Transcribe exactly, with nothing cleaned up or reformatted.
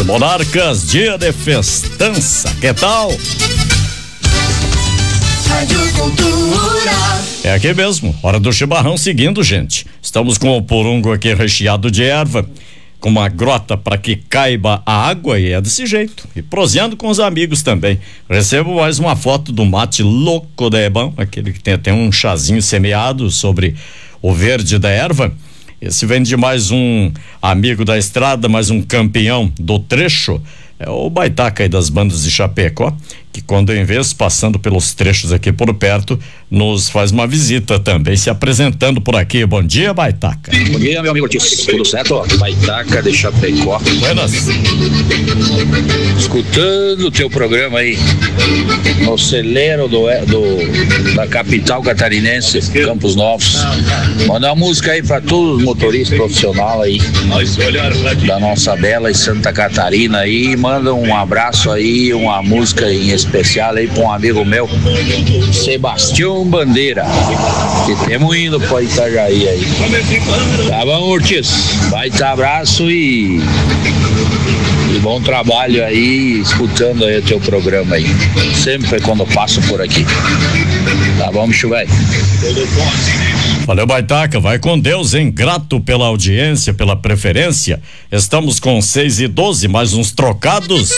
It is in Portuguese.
Monarcas, dia de festança, que tal? Rádio Cultura. É aqui mesmo, hora do chimarrão seguindo, gente. Estamos com o porungo aqui recheado de erva, com uma grota para que caiba a água, e é desse jeito. E proseando com os amigos também. Recebo mais uma foto do mate louco da Ebão, aquele que tem até um chazinho semeado sobre o verde da erva. Esse vem de mais um amigo da estrada, mais um campeão do trecho. É o Baitaca aí das bandas de Chapecó, que quando em vez passando pelos trechos aqui por perto, nos faz uma visita também, se apresentando por aqui. Bom dia, Baitaca. Bom dia, meu amigo Ortiz. Tudo certo? Baitaca de Chapecó. Buenas. Escutando o teu programa aí no celeiro do, do, da capital catarinense, Campos Novos. Manda uma música aí pra todos os motoristas profissionais aí da nossa bela e Santa Catarina aí. Manda um abraço aí, uma música em especial aí pra um amigo meu, Sebastião Bandeira, que temos indo pra Itajaí aí. Tá bom, Ortiz? Baita abraço e, e bom trabalho aí, escutando aí o teu programa aí. Sempre quando eu passo por aqui. Tá bom, bicho, velho? Valeu, Baitaca, vai com Deus, hein? Grato pela audiência, pela preferência. Estamos com seis e doze, mais uns trocados.